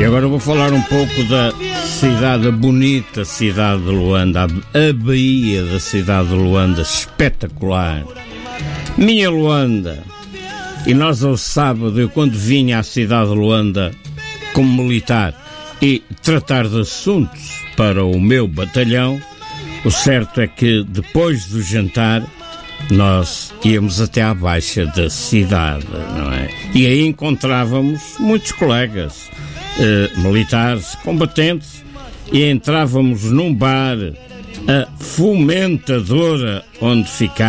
agora vou falar um pouco da cidade, a bonita cidade de Luanda, a Baía da cidade de Luanda, espetacular. Minha Luanda. E nós ao sábado, eu quando vinha à cidade de Luanda como militar e tratar de assuntos para o meu batalhão, o certo é que depois do jantar nós íamos até à baixa da cidade, não é? E aí encontrávamos muitos colegas militares, combatentes, e entrávamos num bar, a Fomentadora, onde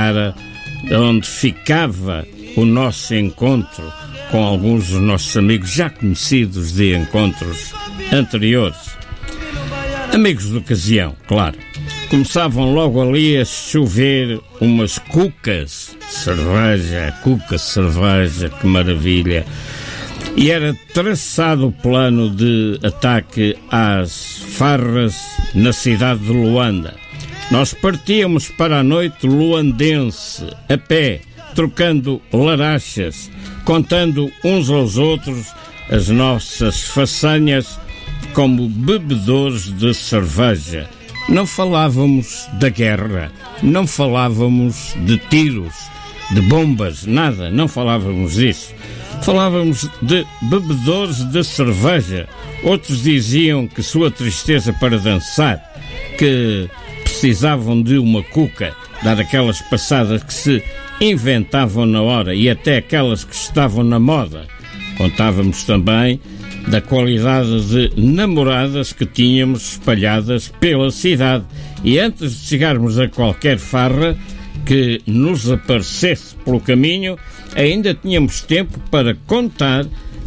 ficava o nosso encontro com alguns dos nossos amigos já conhecidos de encontros anteriores. Amigos de ocasião, claro. Começavam logo ali a chover umas cucas, cerveja, que maravilha. E era traçado o plano de ataque às farras na cidade de Luanda. Nós partíamos para a noite luandense, a pé, trocando larachas, contando uns aos outros as nossas façanhas como bebedores de cerveja. Não falávamos da guerra, não falávamos de tiros, de bombas, nada, não falávamos disso. Falávamos de bebedores de cerveja. Outros diziam que sua tristeza para dançar, que precisavam de uma cuca, dar aquelas passadas que se inventavam na hora e até aquelas que estavam na moda. Contávamos também da qualidade de namoradas que tínhamos espalhadas pela cidade. E antes de chegarmos a qualquer farra que nos aparecesse pelo caminho, ainda tínhamos tempo para contar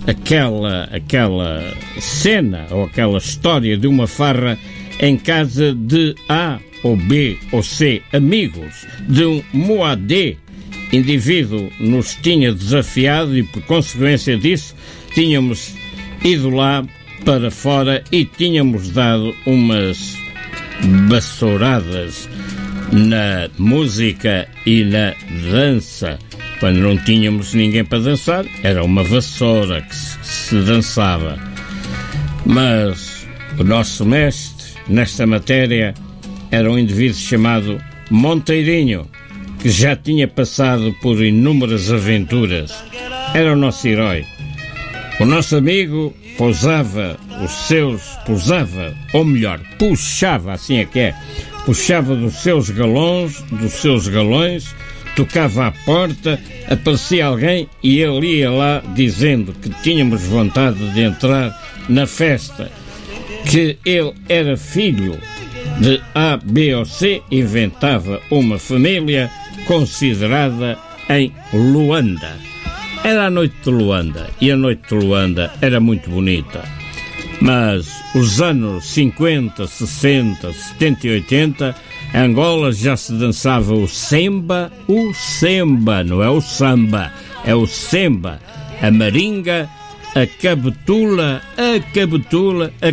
aquela cena ou aquela história de uma farra em casa de A ou B ou C amigos, de um Moadé, indivíduo nos tinha desafiado e por consequência disso tínhamos ido lá para fora e tínhamos dado umas vassouradas na música e na dança. Quando não tínhamos ninguém para dançar, era uma vassoura que se dançava. Mas o nosso mestre nesta matéria era um indivíduo chamado Monteirinho, que já tinha passado por inúmeras aventuras. Era o nosso herói. O nosso amigo puxava, assim é que é, puxava dos seus galões, tocava à porta, aparecia alguém e ele ia lá dizendo que tínhamos vontade de entrar na festa, que ele era filho de A, B ou C, inventava uma família considerada em Luanda. Era a noite de Luanda, e a noite de Luanda era muito bonita. Mas os anos 50, 60, 70 e 80, em Angola já se dançava o semba, não é o samba, é o semba, a maringa, a cabetula, a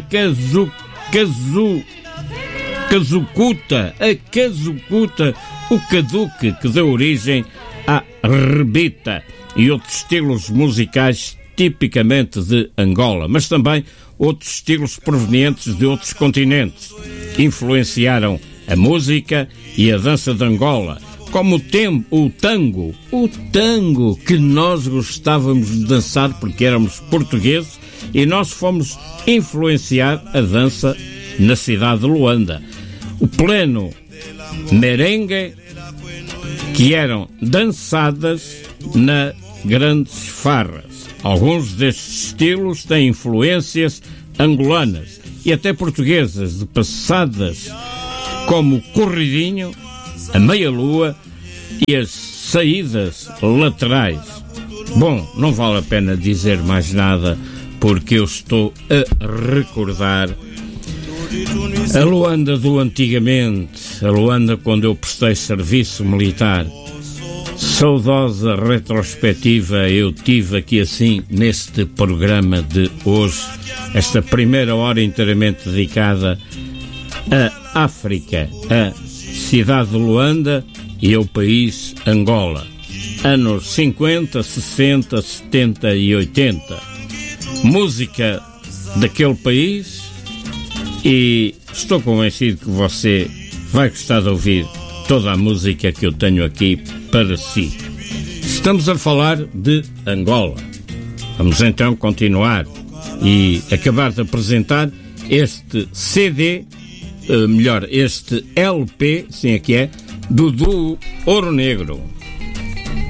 casucuta, o caduque, que deu origem à rebita e outros estilos musicais tipicamente de Angola, mas também outros estilos provenientes de outros continentes. Influenciaram a música e a dança de Angola, como o tango que nós gostávamos de dançar porque éramos portugueses e nós fomos influenciar a dança na cidade de Luanda. O pleno merengue, que eram dançadas na grandes farras. Alguns destes estilos têm influências angolanas e até portuguesas, de passadas como o corridinho, a meia-lua e as saídas laterais. Bom, não vale a pena dizer mais nada porque eu estou a recordar a Luanda do antigamente, a Luanda quando eu prestei serviço militar. Saudosa retrospectiva eu tive aqui assim neste programa de hoje, esta primeira hora inteiramente dedicada à África, a cidade de Luanda e ao país Angola. Anos 50, 60, 70 e 80. Música daquele país e estou convencido que você vai gostar de ouvir toda a música que eu tenho aqui para si. Estamos a falar de Angola. Vamos então continuar e acabar de apresentar este CD, este LP, sim aqui é, do Duo Ouro Negro.